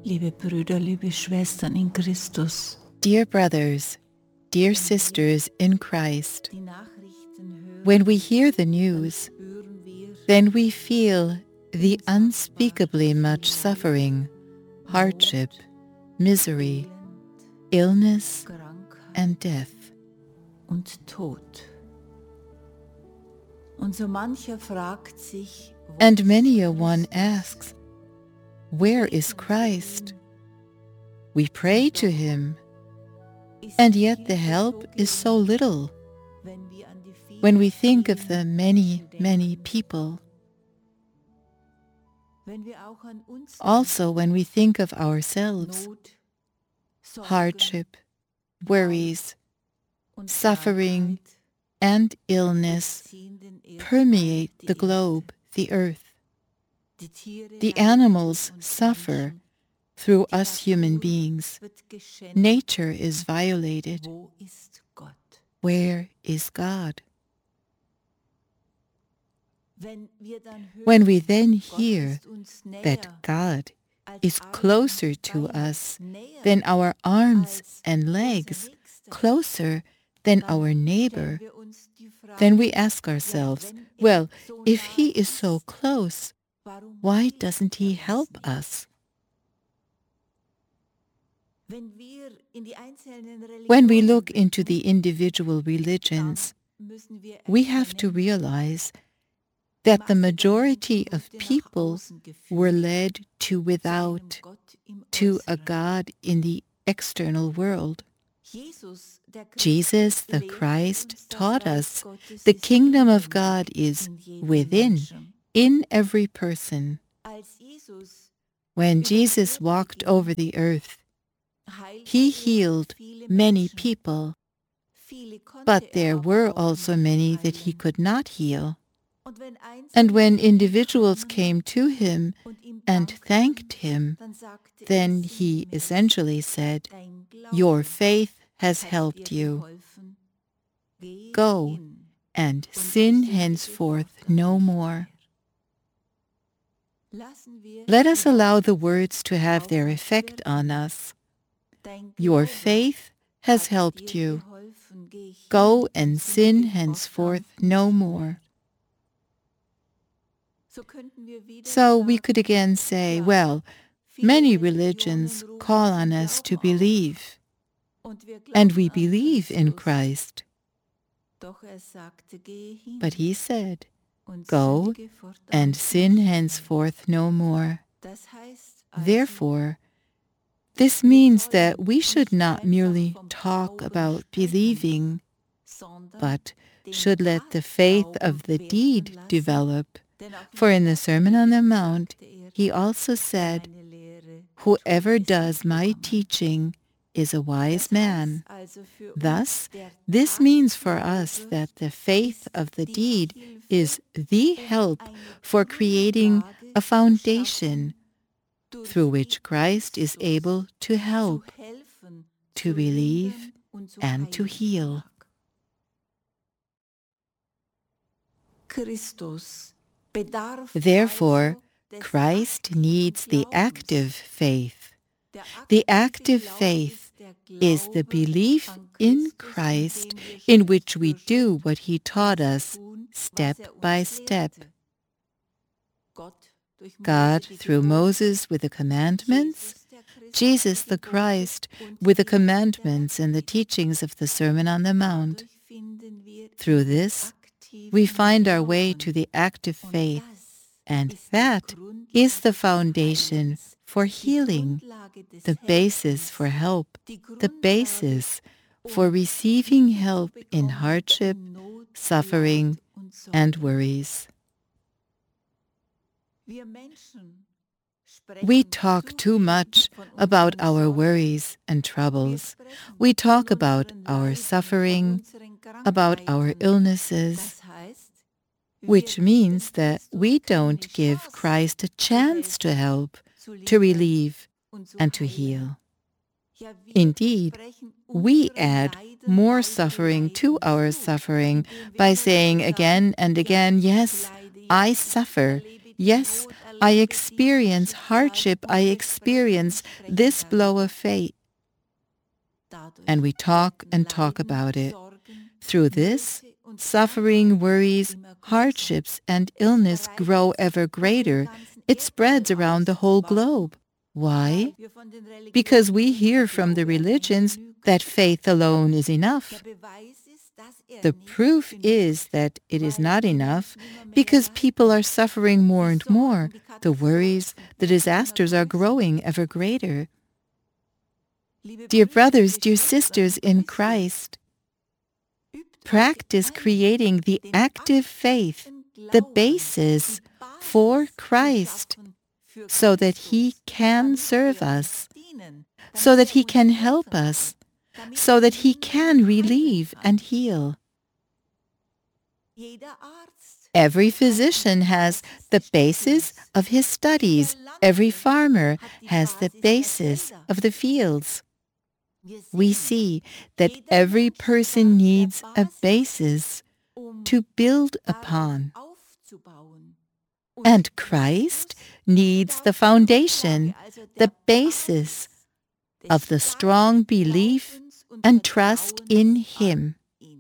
Liebe Brüder, liebe Schwestern in Christus, Dear brothers, dear sisters in Christ, die Nachrichten hören, when we hear the news, spüren wir then we feel the unspeakably much suffering, hardship, misery, Elend, illness, Krankheit and death. und Tod. Und so mancher fragt sich, wo And ist many a one Christus? asks, where is Christ? We pray to him, Ist and die yet the Hilfe help so is so gering, little wenn wir an die vielen, when we think of the vielen many, Menschen many denken, people. wenn wir auch an uns Also when we think of ourselves, Not, Sorgen, hardship, worries, und suffering, Krankheit and illness ziehen den Erdball, permeate die the Erde. globe, the earth. Die Tiere The leiden animals durch uns suffer Menschen. through Die us human Natur beings. wird geschändet. Nature is violated. Wo ist Gott? Where is God? Wenn wir dann hören, When we then Gott hear ist uns näher that God als is Arme closer und to Beine, us näher than our arms als and unser legs, Nächster, closer than dann our stellen neighbor, wir uns die Frage, then we ask ja, ourselves, wenn well, so if nah he is so ist, close, warum why hilft doesn't he uns help nicht? us? Wenn wir in die einzelnen When we Religionen look into blicken, the individual religions, dann müssen wir we have to erkennen, realize die that the Masse der majority Menschen of wurde nach people außen were geführt, led to zu einem without, Gott im to a Äußeren. God in the external world. Jesus, der Jesus, Christus, the lehrt Christ, uns, das taught Reich us Gottes the ist kingdom of inwendig God is in jedem within, Menschen. in every person. Als Jesus When über die Jesus Erde walked ging, over the earth, heilte he er healed viele many Menschen. people, Viele konnte but there aber were auch also nicht many that he heilen. could not heal. Und wenn And Einzelne when zu ihm individuals kamen came to him und ihm and dankten, thanked him, dann sagte then er he sinngemäß, essentially said, dein your Glaube faith has hat helped dir you. geholfen. Geh Go hin and und sin sündige henceforth fortan no nicht more. mehr. Lassen wir Let die us allow Worte the words to have auf their uns effect on wirken. us. Dein Your Glaube faith has hat helped dir you. geholfen. Geh hin Go und and sündige sin fortan henceforth no nicht more. mehr. So könnten wir wieder So we could sagen, again say, ja, well, viele many Religionen religions rufen call zum on us to Glauben auf believe, und wir and glauben we an believe in Christus. Christ. Doch sagte, geh hin But he said, und go sündige fortan and sin nicht mehr. henceforth no more. Das heißt also, Therefore, this wir means that sollen we should nicht not einfach merely vom talk Glauben about sprechen, believing, sondern but den should let the faith Tatglauben of the werden deed lassen. develop. Denn auch For in the der Sermon on the Predigt Mount, sagte er, he also wer said, meine Lehre whoever tut, ist does ein my kluger Mann. teaching is a wise Das man. heißt also für Thus, uns, der this means for us Tatglaube that the faith ist of the die deed Hilfe, is the help eine for creating Grundlage a zu foundation schaffen, durch through die which Christ is Christus able to zu help, helfen, to zu believe, lindern und zu and to heilen heal. vermag. Christus bedarf Therefore, also des Christ aktiven needs the Glaubens. active faith. Der The aktive active Glaube faith ist der is the Glaube belief an in Christus, Christ indem wir in Schritt which we für do Schritt what he taught das us tun, was step by uns step. lehrte. Gott durch God Mose die through Gebote, Moses with the commandments, Jesus Jesus der Christus die the Gebote Christ und with the die Lehre der commandments and the Bergpredigt. teachings of the Sermon on the Mount. Dadurch finden wir Through in den this, we aktiven find our way Glauben. to the active Und faith, das and ist die that is the Grundlage des foundation Heilens, for die healing, Grundlage des the basis for Helfens, help, die the Grundlage, basis for um receiving Hilfe zu help in bekommen hardship, in Not, suffering, Leid und and Sorge. worries. Wir Menschen We sprechen talk zu too viel much von about unseren our Sorgen. worries and Wir troubles. sprechen We von talk about unseren our Leiden, von suffering, unseren about our Krankheiten. illnesses, Das heißt, wir which geben means that Christus we keine don't give Chance Christ a zu chance to helfen, help, zu to lindern relieve, und zu and to heilen. heal. Ja, wir Indeed, sprechen we unserem add Leiden more weitere suffering to Leiden our zu, suffering indem wir by immer wieder saying sagen, again and ja, again, ich yes, leide I jetzt, ich suffer. erlebe Yes, I experience hardship, I experience this blow of fate. And we talk and talk about it. Through this, suffering, worries, hardships, and illness grow ever greater. It spreads around the whole globe. Why? Because we hear from the religions that faith alone is enough. The proof is that it is not enough because people are suffering more and more. The worries, the disasters are growing ever greater. Dear brothers, dear sisters in Christ, practice creating the active faith, the basis for Christ, so that He can serve us, so that He can help us, so that He can relieve and heal. Every physician has the basis of his studies. Every farmer has the basis of the fields. We see that every person needs a basis to build upon. And Christ needs the foundation, the basis of the strong belief and trust in Him.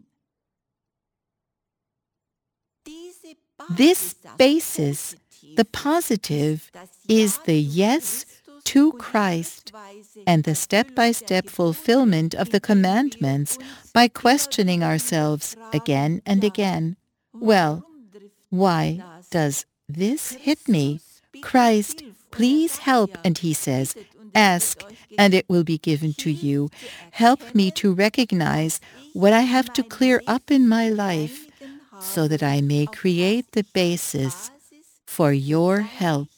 This basis, the positive, is the yes to Christ and the step-by-step fulfillment of the commandments by questioning ourselves again and again. Well, why does this hit me? Christ, please help. And He says, ask and it will be given to you. Help me to recognize what I have to clear up in my life so that I may create the basis for your help.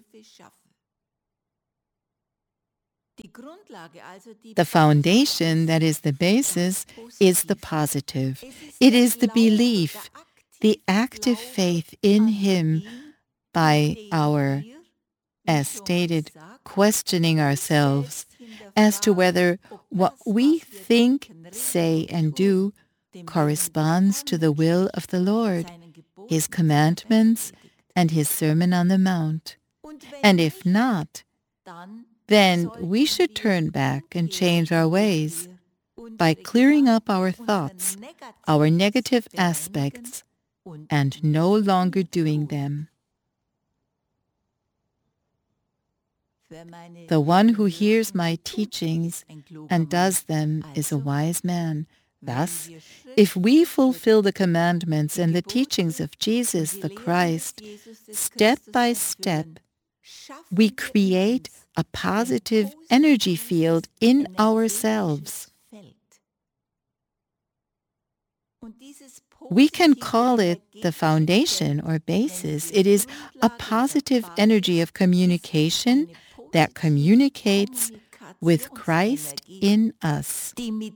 The foundation, that is the basis, is the positive. It is the belief, the active faith in Him by our, as stated, questioning ourselves as to whether what we think, say, and do corresponds to the will of the Lord, His commandments, and His Sermon on the Mount. And if not, then we should turn back and change our ways by clearing up our thoughts, our negative aspects, and no longer doing them. The one who hears my teachings and does them is a wise man. Thus, if we fulfill the commandments and the teachings of Jesus the Christ, step by step, we create a positive energy field in ourselves. We can call it the foundation or basis. It is a positive energy of communication that communicates with Christ in us.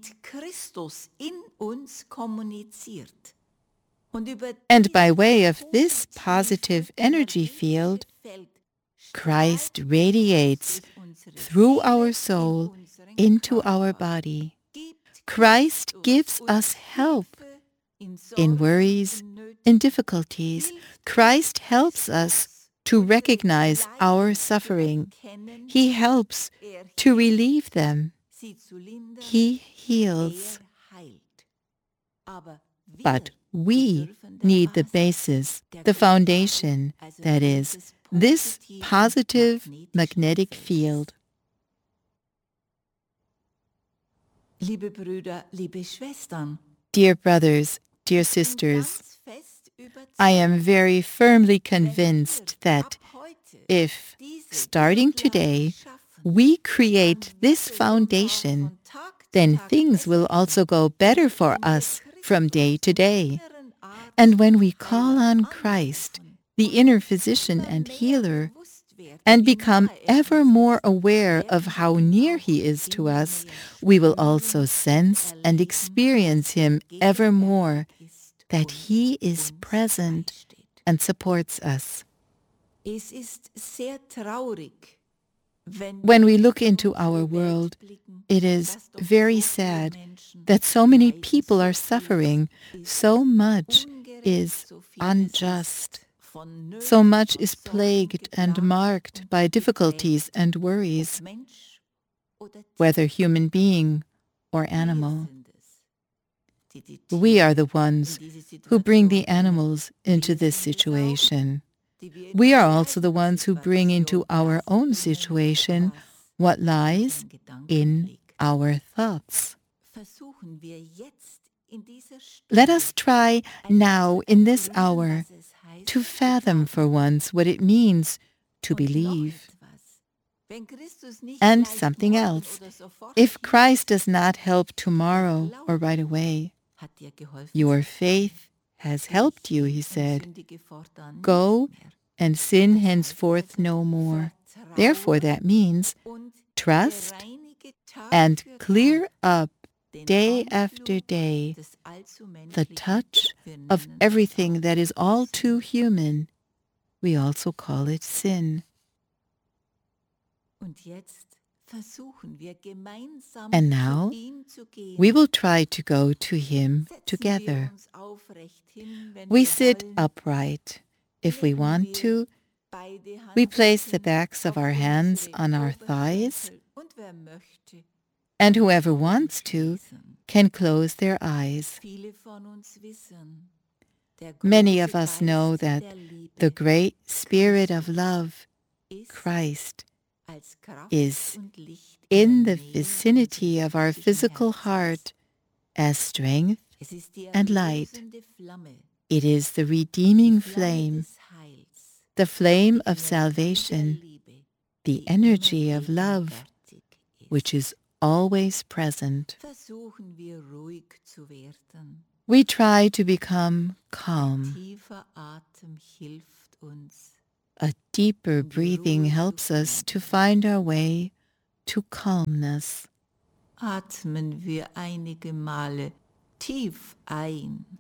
And by way of this positive energy field, Christ radiates through our soul into our body. Christ gives us help in worries, in difficulties. Christ helps us to recognize our suffering. He helps to relieve them. He heals. But we need the basis, the foundation, that is, this positive magnetic field. Dear brothers, dear sisters, I am very firmly convinced that if, starting today, we create this foundation, then things will also go better for us from day to day. And when we call on Christ, the inner physician and healer, and become ever more aware of how near He is to us, we will also sense and experience Him ever more, that He is present and supports us. When we look into our world, it is very sad that so many people are suffering. So much is unjust. So much is plagued and marked by difficulties and worries, whether human being or animal. We are the ones who bring the animals into this situation. We are also the ones who bring into our own situation what lies in our thoughts. Let us try now in this hour to fathom for once what it means to believe. And something else. If Christ does not help tomorrow or right away, your faith has helped you, he said. Go and sin henceforth no more. Therefore, that means trust and clear up day after day the touch of everything that is all too human. We also call it sin. And now we will try to go to him together. We sit upright. If we want to, we place the backs of our hands on our thighs, and whoever wants to can close their eyes. Many of us know that the great Spirit of love, Christ, is in the vicinity of our physical heart as strength and light. It is the redeeming flame, the flame of salvation, the energy of love, which is always present. We try to become calm. A deeper breathing helps us to find our way to calmness. Atmen wir einige Male tief ein